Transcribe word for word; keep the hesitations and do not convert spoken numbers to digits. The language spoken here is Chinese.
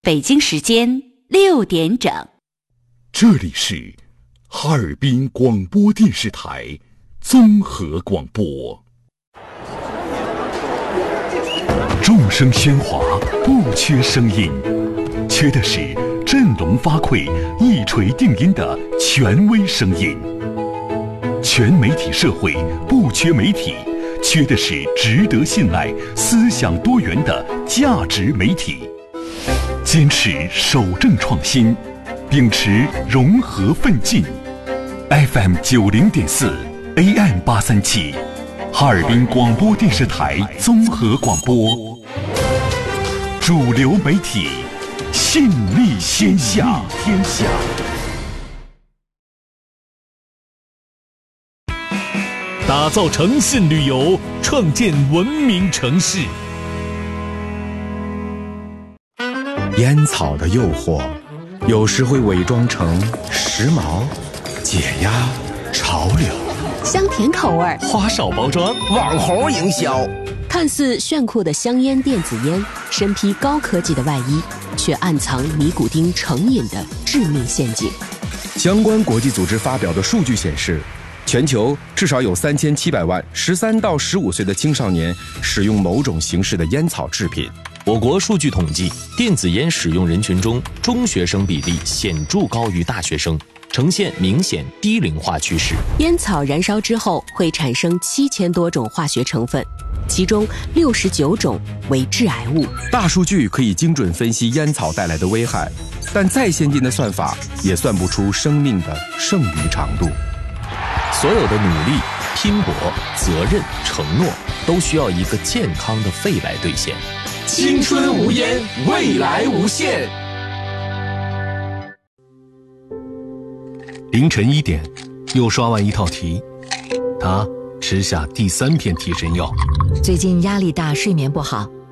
北京时间六点整。 这里是哈尔滨广播电视台综合广播。众声喧哗，不缺声音，缺的是振聋发聩、一锤定音的权威声音。全媒体社会不缺媒体，缺的是值得信赖、思想多元的价值媒体。坚持守正创新，秉持融合奋进。F M 九零点四 A M 八三七，哈尔滨广播电视台综合广播，主流媒体，信力天下。天下。 打造诚信旅游，创建文明城市。 烟草的诱惑，有时会伪装成时髦、解压、潮流， 香甜口味， 花哨包装， 网红营销。 看似炫酷的香烟电子烟，身披高科技的外衣，却暗藏尼古丁成瘾的致命陷阱。 相关国际组织发表的数据显示，全球至少有三千七百万十三到十五岁的青少年使用某种形式的烟草制品。 我国数据统计，电子烟使用人群中，中学生比例显著高于大学生，呈现明显低龄化趋势。 烟草燃烧之后会产生七千多种化学成分，其中六十九种为致癌物。 大数据可以精准分析烟草带来的危害，但再先进的算法也算不出生命的剩余长度。 所有的努力、拼搏、责任、承诺，都需要一个健康的肺来兑现。 青春无烟，未来无限。 凌晨一点，又刷完一套题，他吃下第三片提神药。 最近压力大，睡眠不好，